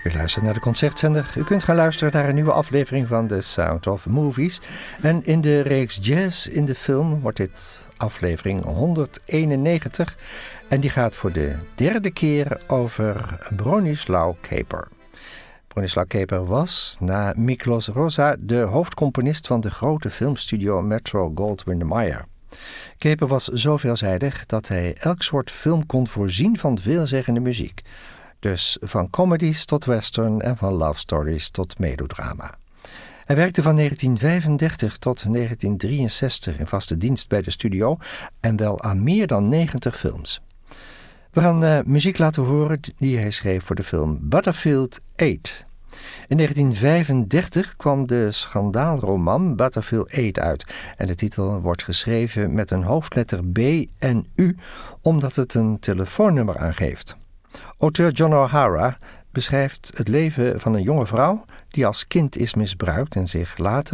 U luistert naar de Concertzender. U kunt gaan luisteren naar een nieuwe aflevering van The Sound of Movies. En in de reeks Jazz in de film wordt dit aflevering 191. En die gaat voor de derde keer over Bronislaw Kaper. Bronislaw Kaper was, na Miklos Rozsa, de hoofdcomponist van de grote filmstudio Metro-Goldwyn-Mayer. Kaper was zo veelzijdig dat hij elk soort film kon voorzien van veelzeggende muziek. Dus van comedies tot western en van love stories tot melodrama. Hij werkte van 1935 tot 1963 in vaste dienst bij de studio en wel aan meer dan 90 films. We gaan muziek laten horen die hij schreef voor de film Butterfield 8. In 1935 kwam de schandaalroman Butterfield 8 uit en de titel wordt geschreven met een hoofdletter B en U omdat het een telefoonnummer aangeeft. Auteur John O'Hara beschrijft het leven van een jonge vrouw die als kind is misbruikt en zich later